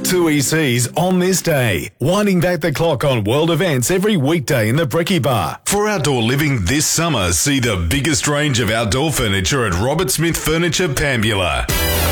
2ECs on this day, winding back the clock on world events every weekday in the Brekkie Bar. For outdoor living this summer, see the biggest range of outdoor furniture at Robert Smith Furniture, Pambula.